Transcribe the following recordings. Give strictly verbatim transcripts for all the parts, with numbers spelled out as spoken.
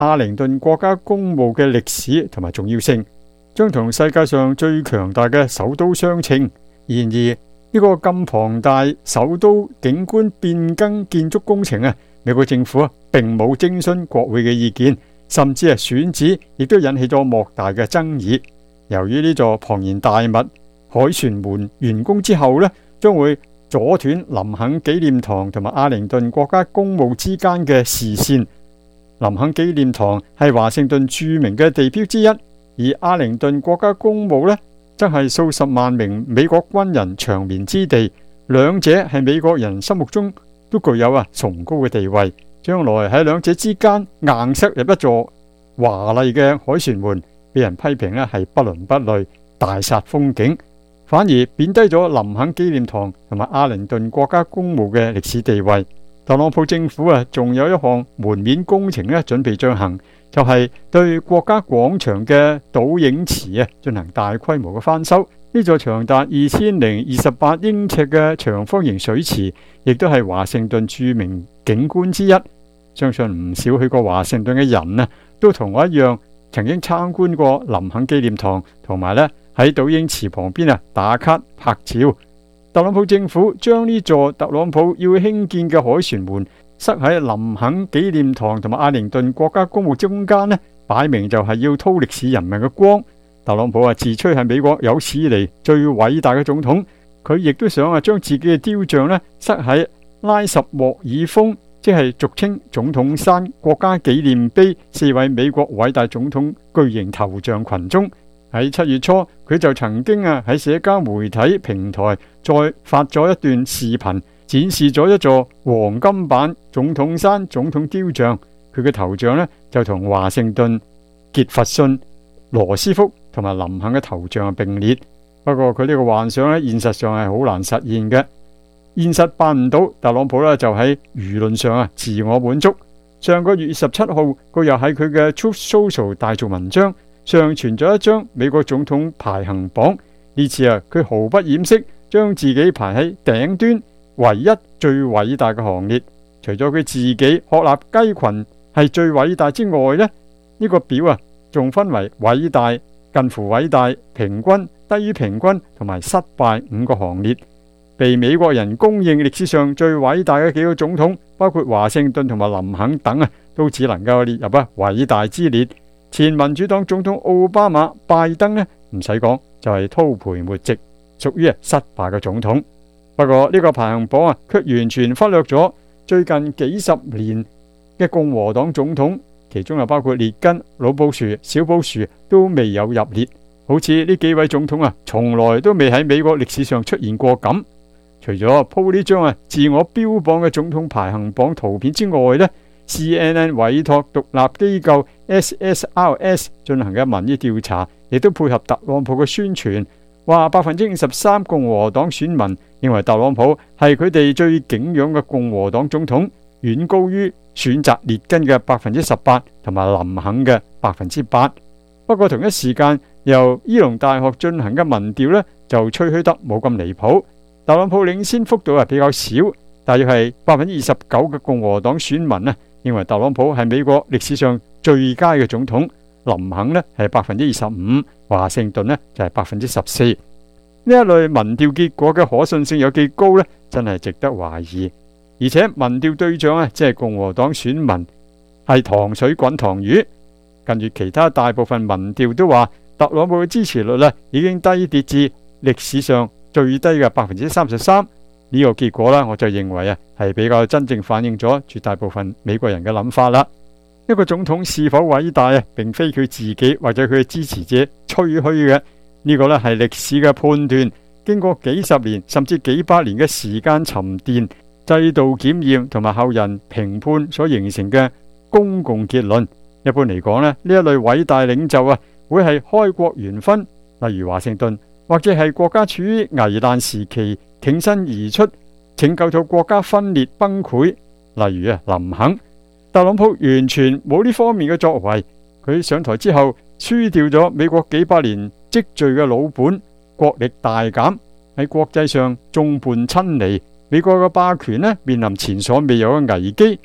阿靈頓國家公墓嘅歷史同埋重要性，將同世界上最強大嘅首都相稱。然而呢個咁龐大首都景觀變更建築工程啊，美國政府啊並冇徵詢國會嘅意見，甚至係選址亦都引起咗莫大嘅爭議。由於呢座龐然大物凱旋門完工之後呢，將會阻斷林肯紀念堂同埋阿靈頓國家公墓之間嘅視線。林肯紀念堂係華盛頓著名嘅地標之一，而阿靈頓國家公墓呢，則係數十萬名美國軍人長眠之地。兩者係美國人心目中都具有啊崇高嘅地位。將來喺兩者之間硬塞入一座華麗嘅凱旋門，被人批評咧係不倫不類，大煞風景，反而貶低咗林肯紀念堂同埋阿靈頓國家公墓嘅歷史地位。特朗普政府啊，仲有一項門面工程咧準備進行，就係、是、對國家廣場嘅倒影池啊進行大規模嘅翻修。呢座長達二千零二十八英尺嘅長方形水池，亦都係華盛頓著名景觀之一。相信唔少去過華盛頓嘅人啊，都同我一樣，曾經參觀過林肯紀念堂，同埋咧喺倒影池旁邊啊打卡拍照。特朗普政府將呢座特朗普要興建嘅凱旋門塞喺林肯紀念堂同埋阿靈頓國家公墓中間呢，擺明就係要韜歷史人民嘅光。特朗普啊自吹係美國有史以嚟最偉大嘅總統，佢亦都想啊將自己嘅雕像呢塞喺拉什莫爾峰，即係俗稱總統山國家紀念碑四位美國偉大總統巨型頭像群中。喺七月初，佢就曾經啊喺社交媒體平台再發咗一段視頻，展示咗一座黃金版總統山總統雕像。佢嘅頭像呢，就同華盛頓、傑弗遜、羅斯福同埋林肯嘅頭像並列。不過佢呢個幻想咧，現實上係好難實現嘅。現實辦唔到，特朗普咧就喺輿論上啊自我滿足。上個月十七號，佢又喺佢嘅 Truth Social 大做文章，上傳咗一張美國總統排行榜。呢次啊，佢毫不掩飾，將自己排喺頂端，唯一最偉大嘅行列。除咗佢自己鶴立雞群係最偉大之外呢，呢、呢個表啊仲分為偉大、近乎偉大、平均、低於平均同埋失敗五個行列。被美國人公認歷史上最偉大嘅幾個總統，包括華盛頓同埋林肯等啊，都只能夠列入啊偉大之列。前民主黨總統奧巴馬、拜登呢，唔使講就係叨賠沒席，屬於失敗嘅總統。不過呢個排行榜啊，卻完全忽略咗最近幾十年嘅共和黨總統，其中又包括列根、老布殊、小布殊都未有入列。好似呢幾位總統啊，從來都未喺美國歷史上出現過咁。除咗鋪呢張啊自我標榜嘅總統排行榜圖片之外呢， C N N 委託獨立機構 S S R S 進行嘅民意調查，亦都配合特朗普嘅宣傳，話百分之五十三共和黨選民認為特朗普係佢哋最敬仰嘅共和黨總統，遠高於選擇列根嘅百分之十八同埋林肯嘅百分之八。不過同一時間，由伊隆大學進行嘅民調呢，就吹噓得冇咁離譜。特朗普領先幅度係比較少，大約係百分之二十九嘅共和黨選民呢認為特朗普係美國歷史上最佳嘅總統，林肯呢係百分之二十五，華盛頓呢就係百分之十四。呢一類民調結果嘅可信性有幾高呢？真係值得懷疑。而且民調對象啊，即係共和黨選民，係糖水滾糖魚。近住其他大部分民調都話，特朗普嘅支持率呢已經低跌至歷史上最低嘅百分之三十三。呢個結果呢，我就認為啊，係比較真正反映咗絕大部分美國人嘅諗法啦。一個總統是否偉大啊，並非佢自己或者佢嘅支持者吹噓嘅。呢個呢係歷史嘅判斷，經過幾十年甚至幾百年嘅時間沉澱、制度檢驗同埋後人評判所形成嘅公共結論。一般嚟講呢，呢一類偉大領袖啊，會係開國元勳，例如華盛頓，或者係國家處於危難時期挺身而出，拯救到國家分裂崩潰，例如啊林肯。特朗普完全冇呢方面嘅作為，佢上台之後輸掉咗美國幾百年積聚嘅老本，國力大減，喺國際上眾叛親離，美國嘅霸權呢面臨前所未有嘅危機。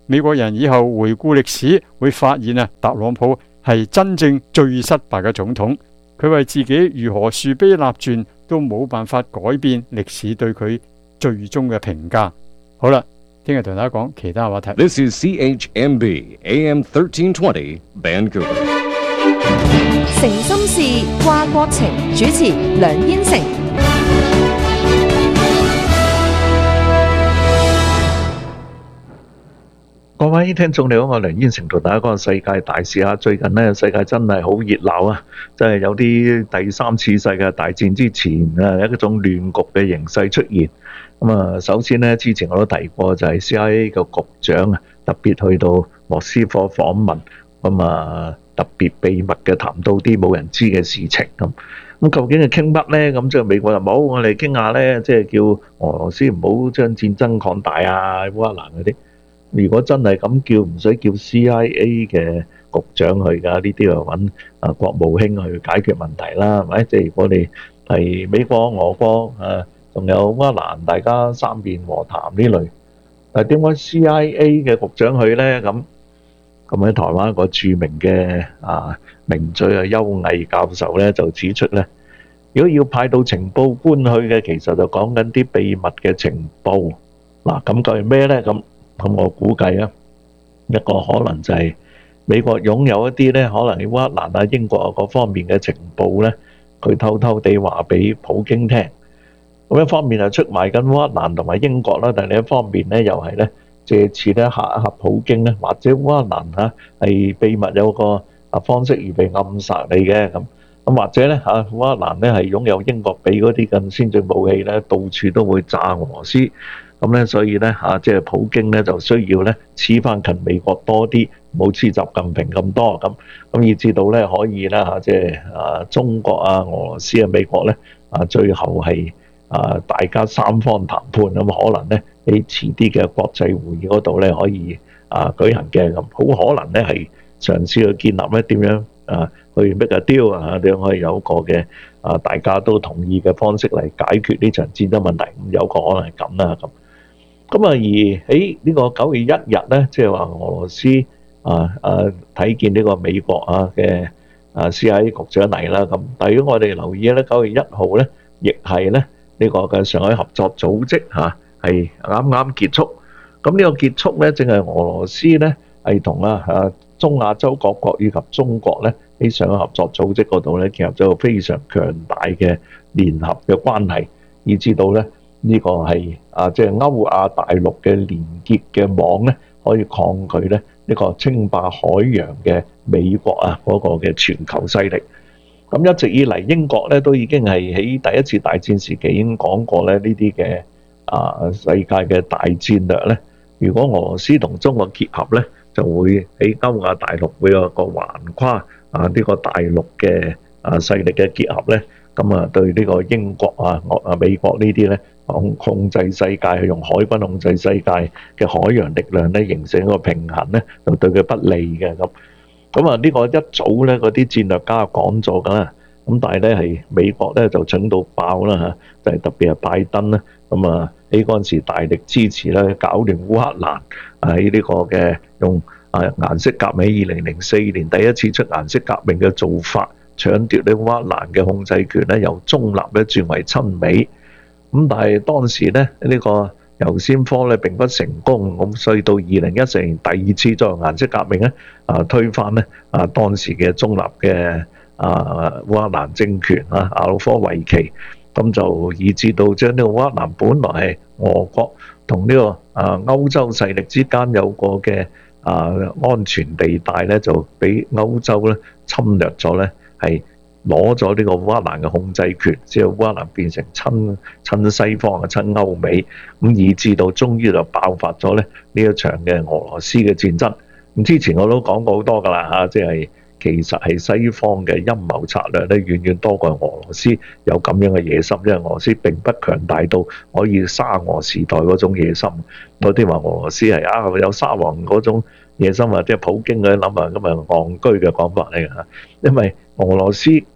美國人以後回顧歷史會發現啊，特朗普係真正最失敗嘅總統。佢為自己如何樹碑立傳都冇辦法改變歷史對佢最終嘅評價。好啦，聽日同大家講其他話題。 This is C H M B A M thirteen twenty Vancouver。 誠心事，話國情，主持梁燕城。 各位聽眾你好，我係梁燕城同大家講世界大事啊！最近呢，世界真係好熱鬧啊！真係有啲第三次世界大戰之前啊，一種亂局嘅形勢出現。咁啊，首先呢，之前我都提過，就係 C I A 嘅局長啊，特別去到莫斯科訪問，咁啊特別秘密嘅談到啲冇人知嘅事情咁。咁究竟係傾乜呢？咁即係美國就冇，我哋傾下呢，即係叫俄羅斯唔好將戰爭擴大啊，烏克蘭嗰啲。如果真係咁叫，唔使叫 C I A 嘅局長去㗎，呢啲就揾啊國務卿去解決問題啦，係咪？即係如果你係美國、俄國啊，仲有烏克蘭，大家三邊和談呢類，但係點解 C I A 嘅局長去呢？咁咁喺台灣一個著名嘅啊名嘴啊邱毅教授咧就指出咧，如果要派到情報官去嘅，其實就講緊啲秘密嘅情報。嗱，咁究竟咩咧？咁咁我估計啊，一個可能就係美國擁有一啲咧，可能喺烏克蘭啊、英國啊嗰方面嘅情報咧，佢偷偷地話俾普京聽。咁一方面係出賣緊烏克蘭同埋英國啦，但係另一方面咧又係咧借此咧嚇一嚇普京咧，或者烏克蘭嚇係秘密有個啊方式預備暗殺你嘅咁。咁或者咧嚇烏克蘭咧係擁有英國俾嗰啲咁先進武器咧，到處都會炸俄羅斯。咁咧，所以咧嚇，即係普京咧就需要咧黐翻近美國多啲，唔好黐習近平咁多咁，咁以至到咧可以咧嚇，即係啊中國啊、俄羅斯啊、美國咧啊，最後係啊大家三方談判咁，可能咧喺遲啲嘅國際會議嗰度咧可以啊舉行嘅咁，好可能咧係嘗試去建立咧點樣啊去 make a deal 啊，點樣可以有一個嘅啊大家都同意嘅方式嚟解決呢場戰爭問題，咁有個可能係咁啦咁。咁啊，而喺呢個九月一日咧，即係話俄羅斯啊啊睇見呢個美國啊嘅啊 C I A 局長嚟啦，咁但係如果我哋留意咧，九月一號咧，亦係咧呢個嘅上海合作組織嚇係啱啱結束。咁呢個結束咧，正係俄羅斯咧係同啊啊中亞洲各國以及中國咧喺上海合作組織嗰度咧建立咗個非常強大嘅聯合嘅關係，以至到咧。呢個係啊，即係歐亞大陸嘅連結嘅網咧，可以抗拒咧呢個稱霸海洋嘅美國啊嗰個嘅全球勢力。咁一直以嚟，英國咧都已經係喺第一次大戰時期已經講過咧呢啲嘅啊世界嘅大戰略咧，如果俄羅斯同中國結合咧，就會喺歐亞大陸會有個橫跨啊呢個大陸嘅啊勢力嘅結合咧，咁啊對呢個英國啊、啊美國呢啲咧。控控制世界，係用海軍控制世界嘅海洋力量咧，形成一個平衡咧，就對佢不利嘅咁。咁啊，呢個一早咧，嗰啲戰略家講咗㗎啦。咁但係咧，係美國咧就整到爆啦嚇，就係特別係拜登啦。咁啊，喺嗰陣時大力支持咧，搞亂烏克蘭喺呢個嘅用啊顏色革命，二零零四年第一次出顏色革命嘅做法，搶奪呢烏克蘭嘅控制權咧，由中立咧轉為親美。咁但係當時咧呢個尤先科咧並不成功，咁所以到二零一四年第二次作為顏色革命咧啊推翻咧啊當時嘅中立嘅啊烏克蘭政權啊亞努科維奇，咁就以至到將呢個烏克蘭本來係俄國同呢個啊歐洲勢力之間有個嘅啊安全地帶咧，就俾歐洲咧侵略咗咧係。攞咗呢個烏克蘭嘅控制權，之後烏克蘭變成親親西方嘅親歐美，咁以至到終於就爆發咗咧呢一場嘅俄羅斯嘅戰爭。咁之前我都講過好多㗎啦嚇，即係其實係西方嘅陰謀策略咧，遠遠多過俄羅斯有咁樣嘅野心，因為俄羅斯並不強大到可以沙俄時代嗰種野心。嗰啲話俄羅斯係啊有沙皇嗰種野心啊，即係普京嗰啲諗法咁啊戇居嘅講法嚟㗎嚇，因為俄羅斯嘅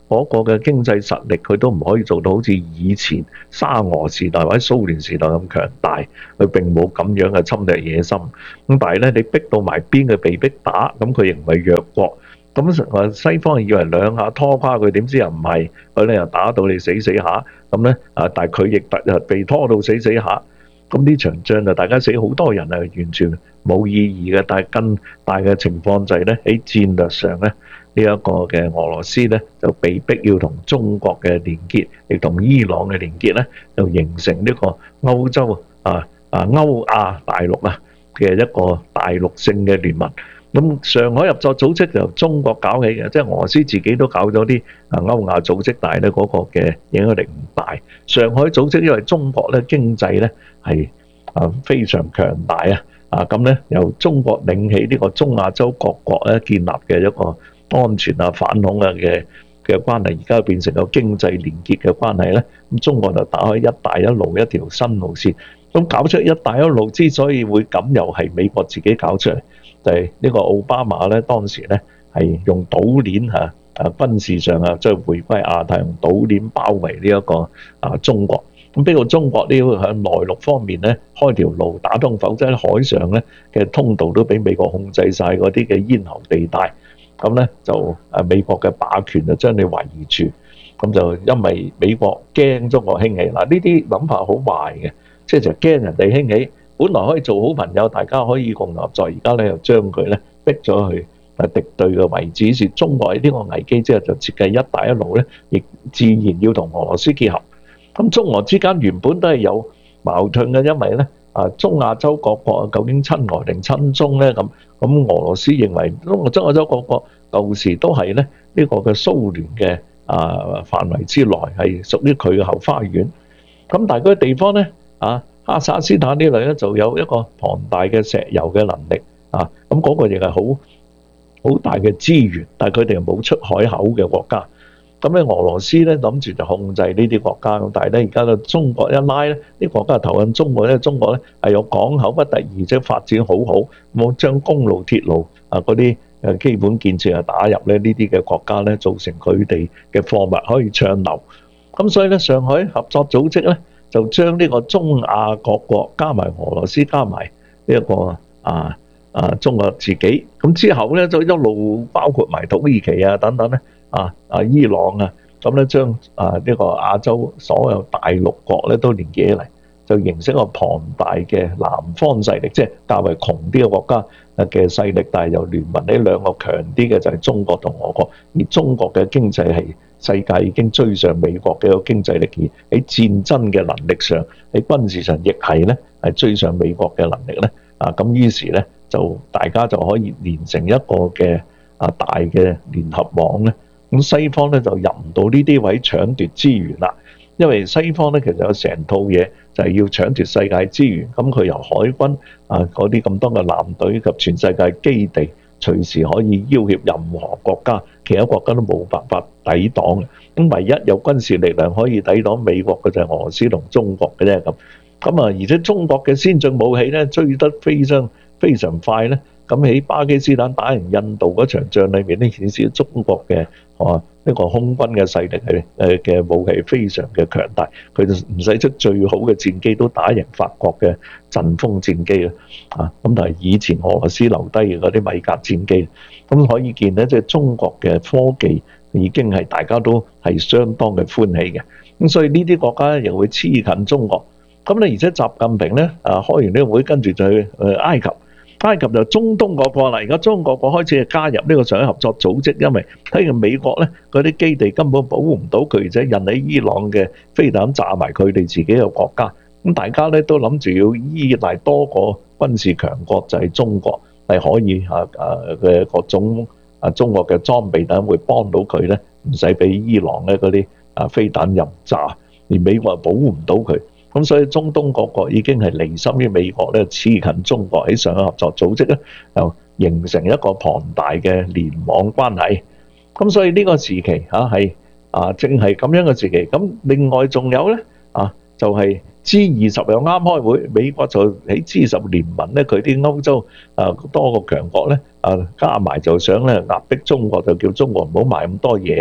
嗰個嘅經濟實力，佢都唔可以做到好似以前沙俄時代或者蘇聯時代咁強大，佢並冇咁樣嘅侵略野心。咁但係咧，你逼到埋邊，佢被逼打，咁佢仍為弱國。咁西方以為兩下拖垮佢，點知又唔係，佢咧又打到你死死下，咁咧啊，但係佢亦突被拖到死死下。咁呢場仗就大家死好多人係完全冇意義嘅，但係更大嘅情況就係咧，喺戰略上咧，呢一個嘅俄羅斯咧就被逼要同中國嘅連結，亦同伊朗嘅連結咧，就形成呢個歐洲啊啊歐亞大陸啊嘅一個大陸性嘅聯盟。咁上海合作組織就由中國搞起嘅，即係俄羅斯自己都搞咗啲啊歐亞組織，但係咧嗰個嘅影響力唔大。上海組織因為中國咧經濟咧係啊非常強大啊，啊咁咧由中國領起呢個中亞洲各國咧建立嘅一個安全啊反恐啊嘅嘅關係，而家變成個經濟連結嘅關係咧。咁中國就打開一帶一路一條新路線。咁搞出一帶一路之所以會咁，又係美國自己搞出嚟。就係呢個奧巴馬咧，當時咧係用島鏈嚇啊軍事上啊，即係回歸亞太，用島鏈包圍呢一個啊中國。咁逼到中國呢要喺內陸方面咧開條路打通，否則喺海上咧嘅通道都俾美國控制晒嗰啲嘅咽喉地帶。咁咧就啊美國嘅霸權就將你圍住。咁就因為美國驚中國興起，嗱呢啲諗法好壞嘅，即係就驚人哋興起。本來可以做好朋友，大家可以共同合作，而家咧又將佢咧逼咗去誒敵對嘅位置。於是中國喺呢個危機之後就設計一帶一路咧，亦自然要同俄羅斯結合。咁中俄之間原本都係有矛盾嘅，因為咧啊中亞洲各國究竟親俄定親中咧咁，咁俄羅斯認為中中亞洲各國舊時都係咧呢個嘅蘇聯嘅啊範圍之內，係屬於佢嘅後花園。咁但係嗰個地方咧啊〜哈薩斯坦呢類咧就有一個龐大嘅石油嘅能力啊，咁嗰個亦係好好大嘅資源，但係佢哋又冇出海口嘅國家。咁咧俄羅斯咧諗住就控制呢啲國家，咁但係咧而家咧中國一拉咧，啲國家投向中國咧，中國咧係有港口不特，而且發展好好，冇將公路鐵路啊嗰啲誒基本建設啊打入咧呢啲嘅國家咧，造成佢哋嘅貨物可以暢流。咁所以咧上海合作組織咧，就將呢個中亞各國加埋俄羅斯加埋呢一個啊啊中國自己，咁之後咧就一路包括埋土耳其啊等等咧啊啊伊朗啊，咁咧將啊呢個亞洲所有大陸國咧都連結起嚟，就形成一個龐大嘅南方勢力，即係較為窮啲嘅國家嘅勢力，但係又聯盟呢兩個強啲嘅就係中國同俄國，而中國嘅經濟係世界已經追上美國嘅一個經濟力，而喺戰爭嘅能力上，喺軍事上亦係咧係追上美國嘅能力咧。啊，咁於是咧就大家就可以連成一個嘅啊大嘅聯合網咧。咁西方咧就入唔到呢啲位搶奪資源啦，因為西方咧其實有成套嘢就係要搶奪世界資源。咁佢由海軍啊嗰啲咁多嘅艦隊及全世界基地，隨時可以要挾任何國家，其他國家都冇辦法抵擋嘅。咁唯一有軍事力量可以抵擋美國嘅就係俄羅斯同中國嘅啫。咁咁啊，而且中國嘅先進武器咧追得非常非常快咧。咁喺巴基斯坦打贏印度嗰場仗裏面咧，顯示中國嘅啊呢個空軍嘅勢力係誒嘅武器非常嘅強大，佢就唔使出最好嘅戰機都打贏法國嘅陣風戰機啦。啊，咁但係以前俄羅斯留低嘅嗰啲米格戰機，咁可以見咧，即係中國嘅科技已經係大家都係相當嘅歡喜嘅。咁所以呢啲國家咧又會黐近中國。咁咧而且習近平咧啊開完呢個會，跟住就去誒埃及。埃及就中東各國啦，而家中東各國開始係加入呢個上海合作組織，因為睇見美國咧嗰啲基地根本保護唔到佢，而且引起伊朗嘅飛彈炸埋佢哋自己嘅國家，咁大家咧都諗住要依賴多個軍事強國就係中國，係可以啊啊嘅各種啊中國嘅裝備等會幫到佢咧，唔使俾伊朗咧嗰啲啊飛彈入炸，而美國又保護唔到佢。咁所以中東各國已經係離心於美國咧，黐近中國喺上海合作組織咧，又形成一個龐大嘅聯網關係。咁所以呢個時期嚇係啊，正係咁樣嘅時期。咁另外仲有咧啊，就係 G 二十又啱開會，美國就喺 G 二十聯盟咧，佢啲歐洲啊多個強國咧啊加埋就想咧壓迫中國，就叫中國唔好賣咁多嘢。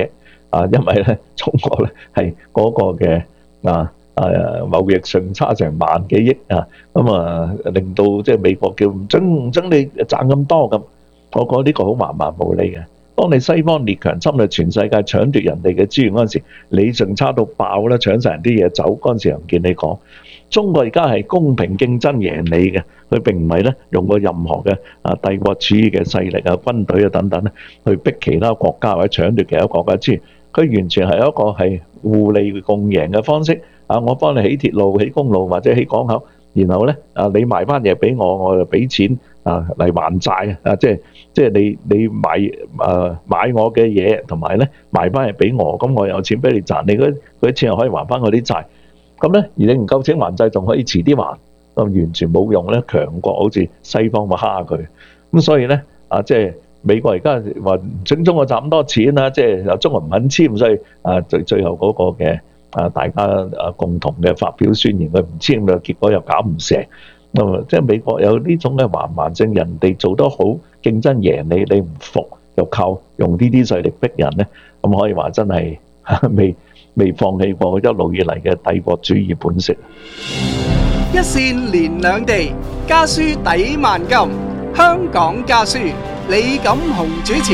啊，因為咧中國咧係嗰個嘅啊誒貿易順差成萬幾億啊，咁啊令到即係美國叫唔準唔準你賺咁多咁，我覺得呢個好蠻蠻無理嘅。當你西方列強侵略全世界搶奪人哋嘅資源嗰陣時，你順差到爆啦，搶晒人啲嘢走嗰陣時，又唔見你講。中國而家係公平競爭贏你嘅，佢並唔係咧用過任何嘅啊帝國主義嘅勢力啊、軍隊啊等等咧，去逼其他國家或者搶奪其他國家資源。佢完全係一個係互利共贏嘅方式。啊，我幫你起鐵路、起公路或者起港口，然後咧啊，你賣翻嘢俾我，我就俾錢啊嚟還債啊！即係即係你你買啊買我嘅嘢，同埋咧賣翻嘢俾我，咁我有錢俾你賺，你嗰嗰啲錢又可以還翻我啲債。咁咧，而你唔夠錢還債，仲可以遲啲還，咁完全冇用咧。強國好似西方咪蝦佢，咁所以咧啊，即係美國而家話唔準中國賺咁多錢啦，即係中國唔肯簽，所以啊最最後嗰個嘅啊大家啊共同嘅發表宣言，佢唔簽嘅結果又搞唔成。咁啊，即係美國有呢種嘅環環症，人哋做得好，競爭贏你，你唔服，又靠用呢啲勢力逼人咧，咁可以話真係未。未放棄過一路以嚟嘅帝國主義本色。 一線連兩地，家書抵萬金。香港家書，李錦雄主持。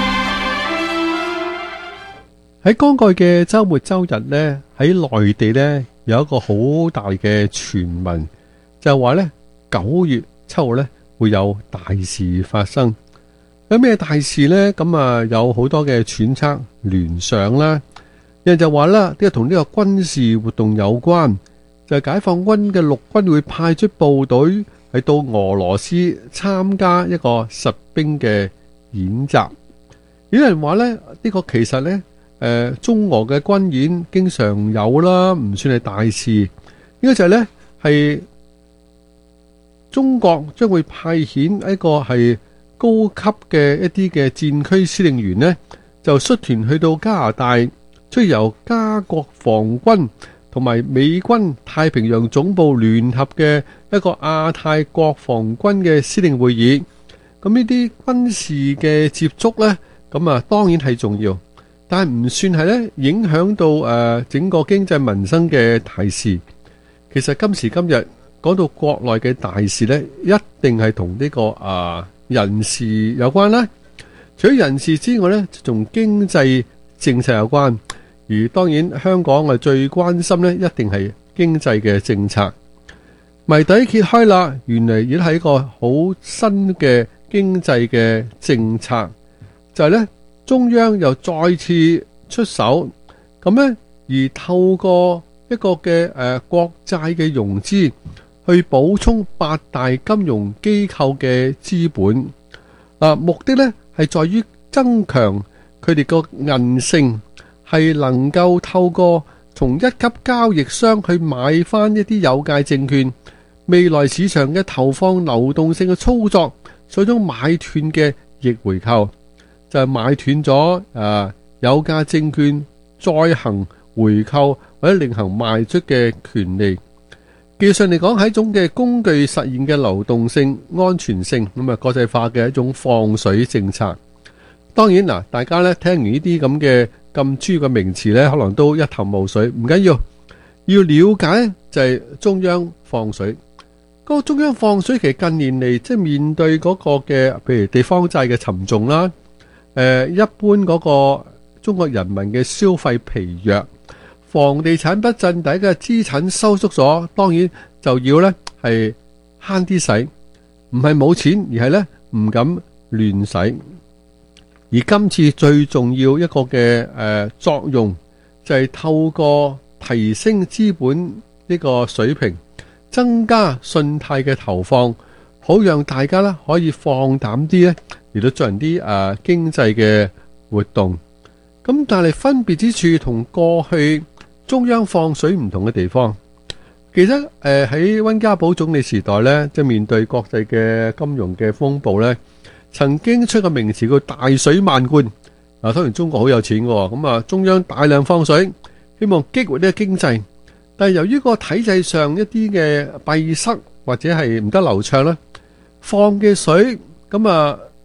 喺剛過嘅週末週日呢，喺內地呢有一個好大嘅傳聞，就係話呢九月七號呢會有大事發生。有咩大事呢？咁啊有好多嘅揣測聯想啦。有人就話啦，呢個同呢個軍事活動有關，就係解放軍嘅陸軍會派出部隊係到俄羅斯參加一個實兵嘅演習。有人話咧，呢個其實呢，誒中俄嘅軍演經常有啦，唔算係大事。呢個就係呢，係中國將會派遣一個係高級嘅一啲嘅戰區司令員呢，就率團去到加拿大。將由加國防軍同埋美軍太平洋總部聯合嘅一個亞太國防軍嘅司令會議，咁呢啲軍事嘅接觸呢，咁啊當然係重要，但係唔算係咧影響到誒整個經濟民生嘅大事。其實今時今日講到國內嘅大事呢，一定係同呢個啊人事有關啦。除咗人事之外呢，就同經濟政策有關。而當然香港係最關心呢，一定係經濟嘅政策。謎底揭開啦，原來已經係一個好新嘅經濟嘅政策，就係呢中央又再次出手，咁呢而透過一個嘅誒國債嘅融資，去補充八大金融機構嘅資本。啊，目的呢係在於增強佢哋個韌性。係能夠透過從一級交易商去買翻一啲有價證券，未來市場嘅投放流動性嘅操作，所以種買斷嘅逆回購，就係、是、買斷咗誒有價證券再行回購或者另行賣出嘅權利。技術上嚟講係一種嘅工具實現嘅流動性、安全性，咁啊國際化嘅一種放水政策。當然嗱，大家咧聽完呢啲咁嘅咁專業嘅名詞咧，可能都一頭霧水。唔緊要，要了解就係中央放水。嗰個中央放水其實近年嚟，即係面對嗰個嘅，譬如地方債嘅沉重啦，誒，一般嗰個中國人民嘅消費疲弱，房地產不振，大家嘅資產收縮咗，當然就要咧係慳啲使，唔係冇錢，而係咧唔敢亂使。而今次最重要一個嘅誒作用就係透過提升資本呢個水平，增加信貸嘅投放，好讓大家咧可以放膽啲咧嚟到進行啲誒經濟嘅活動。咁但係分別之處同過去中央放水唔同嘅地方，其實誒喺溫家寶總理時代咧，即係面對國際嘅金融嘅風暴咧，曾經出個名詞叫大水漫灌。嗱，當然中國好有錢嘅，咁啊中央大量放水，希望激活呢個經濟。但係由於個體制上一啲嘅閉塞或者係唔得流暢啦，放嘅水咁啊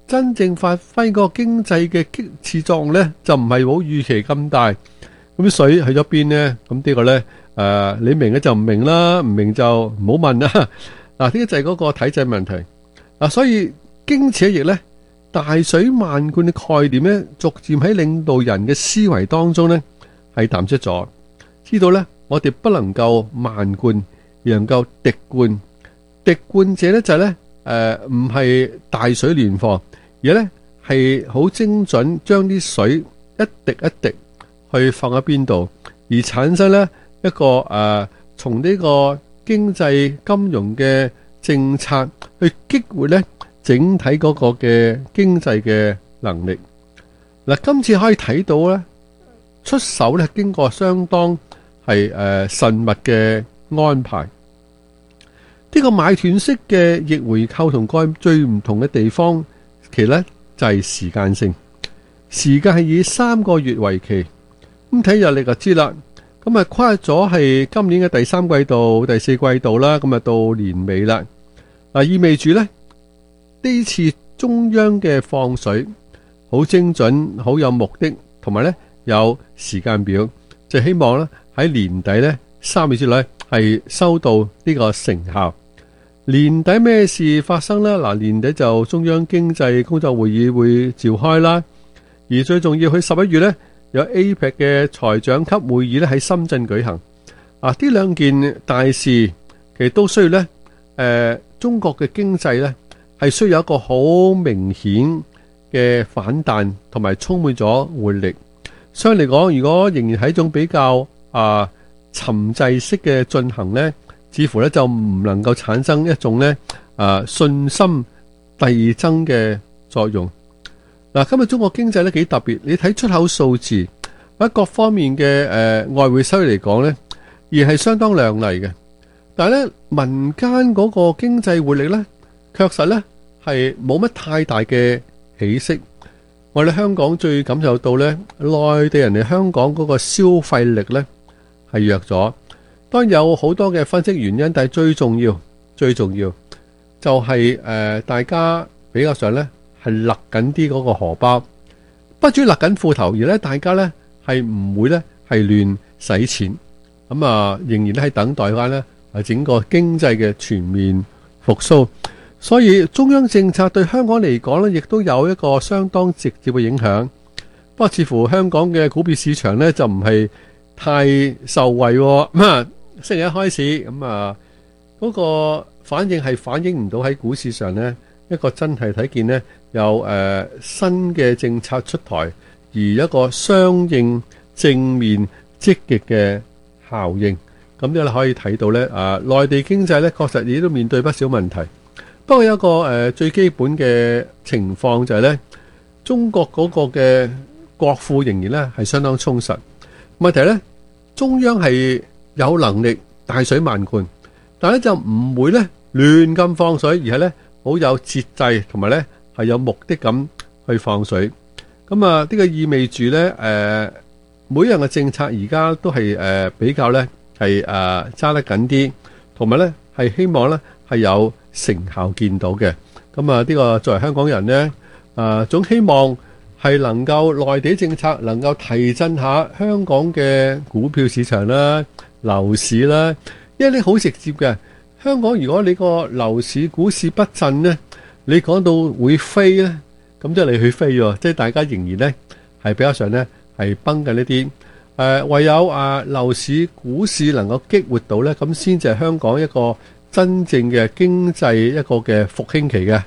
真正發揮個經濟嘅激刺作用咧，就唔係好預期咁大。咁水去咗邊呢？咁呢個咧，誒、呃，你明嘅就唔明啦，唔明就唔好問啦。嗱，呢個就係嗰個體制問題。嗱，所以經此一役咧，大水漫灌嘅概念咧，逐漸喺領導人嘅思維當中咧係淡出咗。知道咧，我哋不能夠漫灌，而能夠滴灌。滴灌者咧就係咧，誒，唔係大水亂放，而咧係好精準將啲水一滴一滴去放喺邊度，而產生咧一個誒，從呢個經濟金融嘅政策去激活咧整體嗰個嘅經濟嘅能力。嗱，今次可以睇到咧，出手咧經過相當係誒慎密嘅安排。呢個買斷式嘅逆回購同過去最唔同嘅地方，其實咧就係時間性，時間係以三個月為期。咁睇日曆就知啦。咁啊跨咗係今年嘅第三季度、第四季度啦，咁啊到年尾啦。嗱，意味住咧呢次中央嘅放水好精準、好有目的，同埋咧有時間表，就希望咧喺年底咧三月之內係收到呢個成效。年底咩事發生呢？嗱，年底就中央經濟工作會議會召開啦，而最重要，佢十一月呢有 A P E C 嘅財長級會議咧喺深圳舉行。啊，呢兩件大事其實都需要呢，誒、呃，中國嘅經濟呢係需要一個好明顯嘅反彈，同埋充滿咗活力。相對嚟講，如果仍然係一種比較啊沉滯式嘅進行呢，似乎咧就唔能夠產生一種咧啊信心遞增嘅作用。嗱，今日中國經濟咧幾特別，你睇出口數字喺各方面嘅誒、呃、外匯收入嚟講咧，而係相當亮麗嘅。但係咧民間嗰個經濟活力咧，確實咧係冇乜太大嘅起色。我哋香港最感受到咧，內地人嚟香港嗰個消費力咧係弱咗。當然有好多嘅分析原因，但係最重要、最重要就係、是、誒、呃、大家比較上咧係勒緊啲嗰個荷包，不止勒緊褲頭，而咧大家咧係唔會咧係亂使錢，咁啊仍然咧喺等待翻咧係整個經濟嘅全面復甦。所以中央政策對香港嚟講咧，亦都有一個相當直接嘅影響。不過似乎香港嘅股票市場咧就唔係太受惠咁啊。星期一開始咁啊，嗰個反應係反映唔到喺股市上呢一個真係睇見呢有誒新嘅政策出台，而一個相應正面積極嘅效應。咁樣你可以睇到呢啊，內地經濟呢確實亦都面對不少問題。不過有一個誒最基本嘅情況就係呢，中國嗰個嘅國庫仍然呢係相當充實。問題呢，中央係有能力大水漫灌，但係咧就唔會咧亂咁放水，而係咧好有節制，同埋咧係有目的咁去放水。咁啊，呢個意味住咧誒，每樣嘅政策而家都係誒比較咧係誒揸得緊啲，同埋咧係希望咧係有成效見到嘅。咁啊，呢個作為香港人咧，啊總希望係能夠內地政策能夠提振下香港嘅股票市場啦、樓市啦，因為你好直接嘅。香港如果你個樓市股市不振呢，你講到會飛呢，咁即係你去飛喎，即係大家仍然呢係比較上呢係繃緊呢啲誒，唯有啊樓市股市能夠激活到呢，咁先至係香港一個真正嘅經濟一個嘅復興期嘅。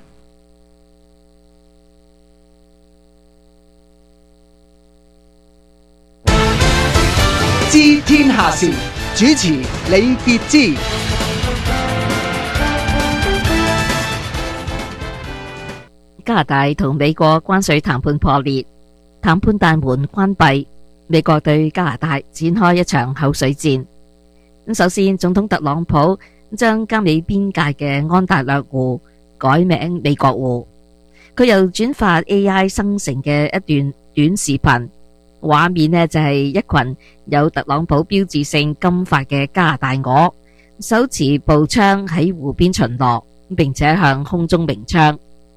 知天下事，主持李傑之。 加拿大同美國關稅談判破裂，談判大門關閉，美國對加拿大展開一場口水戰。咁首先，總統特朗普將加美邊界嘅安大略湖改名美國湖，佢又轉發 A I 生成嘅一段短視頻。畫面呢就係一群有特朗普標誌性金髮嘅加拿大鵝，手持步槍喺湖邊巡邏，並且向空中鳴槍。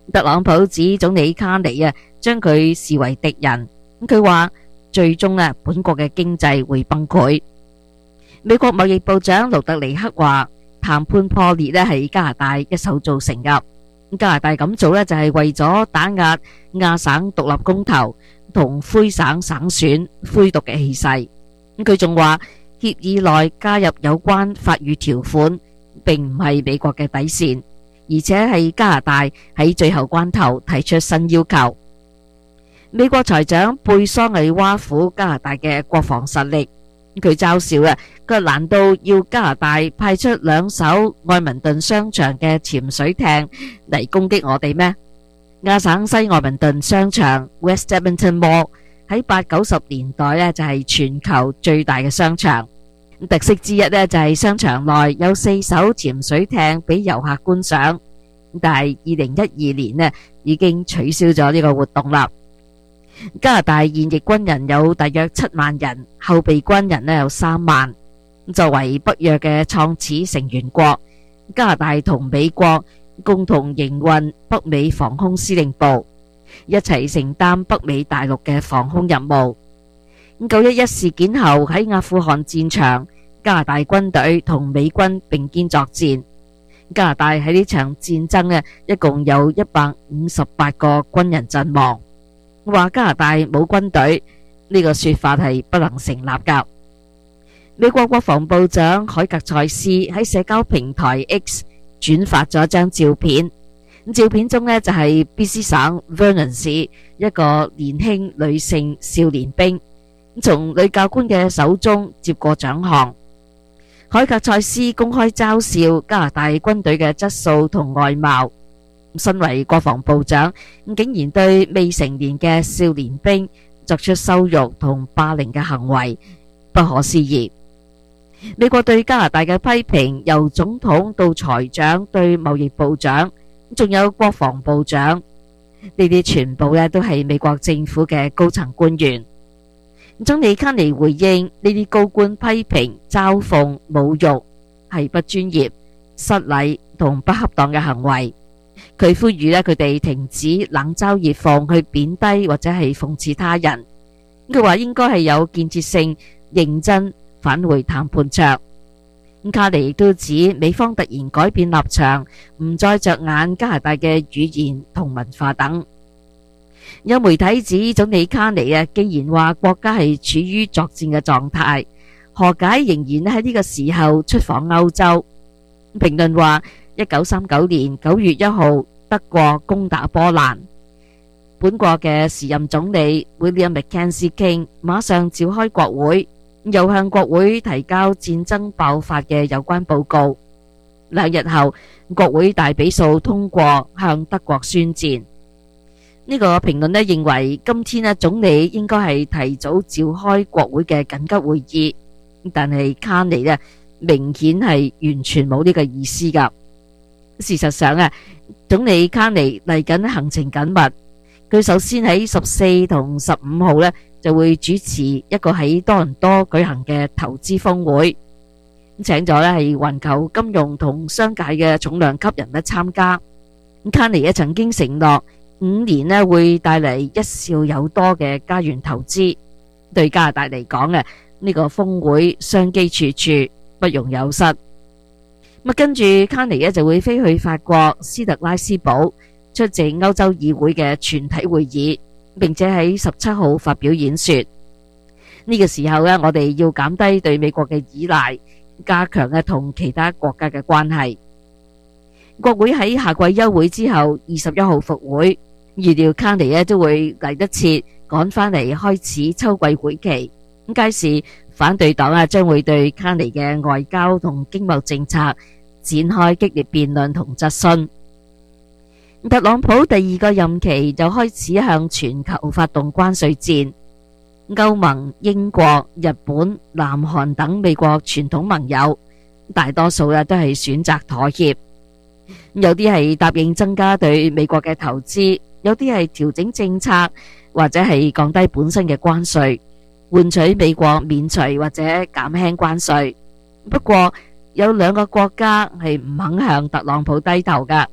特朗普指總理卡尼啊，將佢視為敵人。咁佢話最終啊，本國嘅經濟會崩潰。美國貿易部長盧特尼克話，談判破裂咧係加拿大一手造成噶。加拿大咁做咧就係為咗打壓亞省獨立公投同灰省省選灰獨嘅氣勢。咁佢仲話，協議內加入有關法語條款，並唔係美國嘅底線，而且係加拿大喺最後關頭提出新要求。美國財長貝桑尼挖苦加拿大嘅國防實力，佢嘲笑啊，佢話難道要加拿大派出兩艘愛民頓商場嘅潛水艇嚟攻擊我哋咩？亞省西愛民頓商場 West Edmonton Mall 喺八九十年代呢就係全球最大嘅商場，特色之一呢就係商場內有四艘潛水艇俾遊客觀賞，但係二零一二年呢已經取消咗呢個活動啦。加拿大現役軍人有大約七萬人，後備軍人呢有三萬。作為北約嘅創始成員國，加拿大同美國共同營運北美防空司令部，一齊承擔北美大陸嘅防空任務。九一一事件後喺阿富汗戰場，加拿大軍隊同美軍並肩作戰。加拿大喺呢場戰爭呢，一共有一百五十八個軍人陣亡。話加拿大冇軍隊呢個說法係不能成立噶。美國國防部長凱格賽斯喺社交平台 X 轉發咗一張照片，照片中呢就係 B C 省 Vernon 市一個年輕女性少年兵從女教官嘅手中接過獎項。凱格賽斯公開嘲笑加拿大軍隊嘅質素同外貌。身為國防部長，竟然對未成年嘅少年兵作出羞辱同霸凌嘅行為，不可思議。美國對加拿大嘅批評，由總統到財長對貿易部長，仲有國防部長，呢啲全部咧都係美國政府嘅高層官員。總理卡尼回應呢啲高官批評、嘲諷、侮辱係不專業、失禮同不恰當嘅行為。佢呼籲咧佢哋停止冷嘲熱諷去貶低或者係諷刺他人。佢話應該係有建設性、認真返回談判桌。卡尼亦都指美方突然改變立場，唔再着眼加拿大嘅語言同文化等。有媒體指總理卡尼啊，既然話國家係處於作戰嘅狀態，何解仍然喺呢個時候出訪歐洲？評論話，一九三九年九月一號，德國攻打波蘭，本國嘅時任總理 William Mackenzie King 馬上召開國會，又向國會提交戰爭爆發嘅有關報告。兩日後，國會大比數通過向德國宣戰。呢個評論呢認為，今天呢總理應該係提早召開國會嘅緊急會議，但係卡尼呢明顯係完全冇呢個意思噶。事實上啊，總理卡尼嚟緊行程緊密，佢首先喺十四同十五號呢就會主持一個喺多倫多舉行嘅投資峰會，請咗呢係環球金融同商界嘅重量級人物參加。卡尼也曾經承諾五年呢會帶嚟一兆有多嘅加元投資，對加拿大嚟講啊，呢個峰會商機處處，不容有失。咁跟住卡尼呢就會飛去法國斯特拉斯堡出席歐洲議會嘅全體會議，並且喺十七號發表演說。呢個時候呢，我哋要減低對美國嘅依賴，加強呢同其他國家嘅關係。國會喺夏季休會之後二十一號復會，預料卡尼呢都會嚟得切趕返嚟開始秋季會期。咁屆時反對黨啊將會對卡尼嘅外交同經貿政策展開激烈辯論同質詢。特朗普第二個任期就開始向全球發動關稅戰，歐盟、英國、日本、南韓等美國傳統盟友，大多數啊都係選擇妥協，有啲係答應增加對美國嘅投資，有啲係調整政策或者係降低本身嘅關稅，換取美國免除或者減輕關稅。不過有兩個國家係唔肯向特朗普低頭㗎，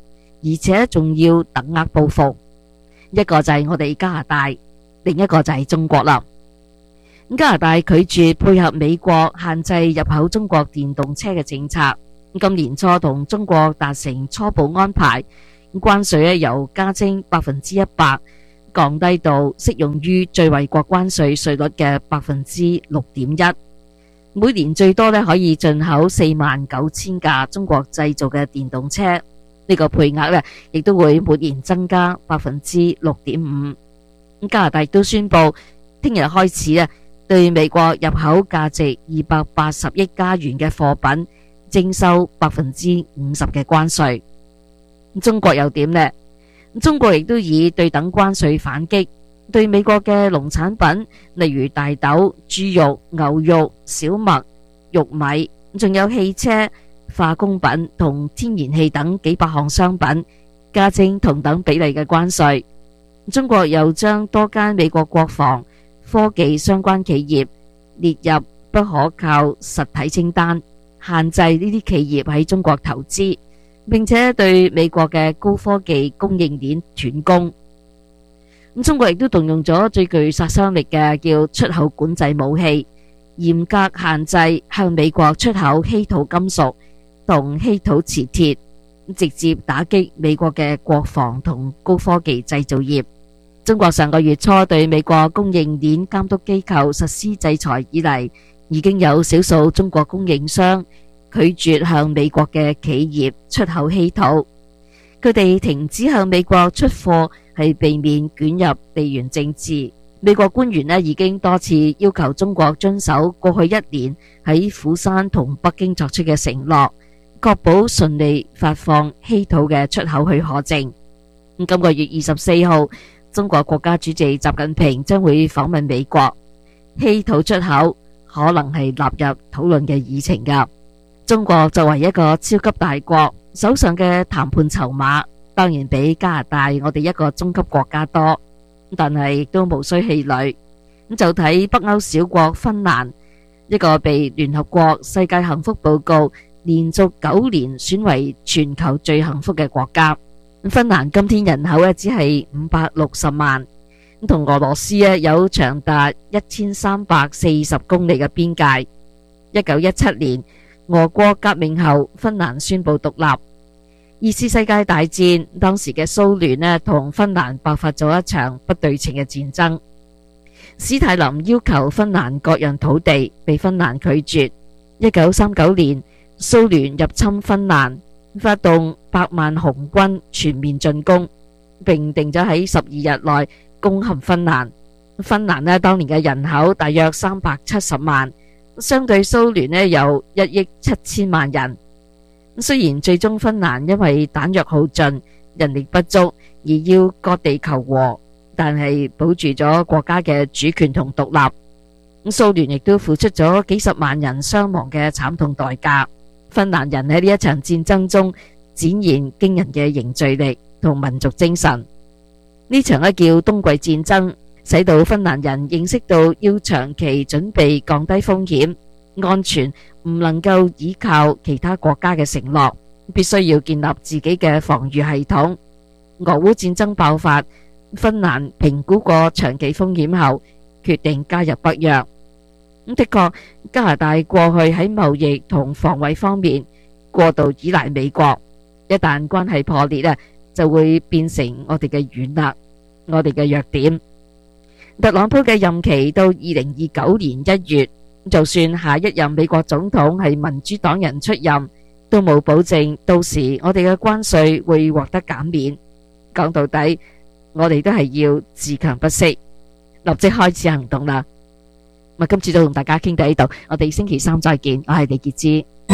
而且仲要等額報復。一個就係我哋加拿大，另一個就係中國啦。加拿大拒絕配合美國限制入口中國電動車嘅政策，今年初同中國達成初步安排，關稅咧由加徵百分之一百降低到適用於最惠國關稅稅率嘅百分之六點一，每年最多咧可以進口四萬九千架中國製造嘅電動車。呢個配額咧，亦都會每年增加百分之六點五。加拿大亦都宣布，聽日開始咧，對美國入口價值二百八十億加元嘅貨品徵收百分之五十嘅關稅。中國又點呢？中國亦都以對等關稅反擊，對美國嘅農產品，例如大豆、豬肉、牛肉、小麥、玉米，仲有汽車、化工品同天然氣等幾百項商品加徵同等比例嘅關稅。中國又將多間美國國防、科技相關企業列入不可靠實體清單，限制呢啲企業喺中國投資，並且對美國嘅高科技供應鏈斷供。咁中國亦都動用咗最具殺傷力嘅叫出口管制武器，嚴格限制向美國出口稀土金屬同稀土磁鐵，直接打擊美國嘅國防同高科技製造業。中國上個月初對美國供應鏈監督機構實施制裁以嚟，已經有少數中國供應商拒絕向美國嘅企業出口稀土，佢哋停止向美國出貨係避免捲入地緣政治。美國官員呢已經多次要求中國遵守過去一年喺釜山同北京作出嘅承諾，確保順利發放稀土嘅出口許可證。咁今個月二十四號，中國國家主席習近平將會訪問美國，稀土出口可能係納入討論嘅議程㗎。中國作為一個超級大國，手上嘅談判籌碼當然比加拿大我哋一個中級國家多，但係亦都無需氣餒。咁就睇北歐小國芬蘭，一個被聯合國世界幸福報告連續九年選為全球最幸福嘅國家。芬蘭今天人口咧只係五百六十萬，同俄羅斯咧有長達一千三百四十公里嘅邊界。一九一七年俄國革命後，芬蘭宣布獨立。二次世界大戰，當時嘅蘇聯咧同芬蘭爆發咗一場不對稱嘅戰爭。史太林要求芬蘭割讓土地，被芬蘭拒絕。一九三九年，蘇聯入侵芬蘭，發動百萬紅軍全面進攻，並定咗喺十二日內攻陷芬蘭。芬蘭咧當年嘅人口大約三百七十萬，相對蘇聯咧有一億七千萬人。雖然最終芬蘭因為彈藥耗盡、人力不足而要割地求和，但係保住咗國家嘅主權同獨立。蘇聯亦都付出咗幾十萬人傷亡嘅慘痛代價。芬蘭人喺呢一場戰爭中展現驚人嘅凝聚力同民族精神。呢場咧叫冬季戰爭，使到芬蘭人認識到要長期準備降低風險，安全唔能夠依靠其他國家嘅承諾，必須要建立自己嘅防禦系統。俄烏戰爭爆發，芬蘭評估過長期風險後，決定加入北約。咁的確，加拿大過去喺貿易同防衛方面過度依賴美國，一旦關係破裂啊，就會變成我哋嘅軟肋，我哋嘅弱點。特朗普嘅任期到二零二九年一月，就算下一任美國總統係民主黨人出任，都冇保證到時我哋嘅關稅會獲得減免。講到底，我哋都係要自強不息，立即開始行動啦。咁今次就同大家傾到呢度，我哋星期三再見，我係李潔芝。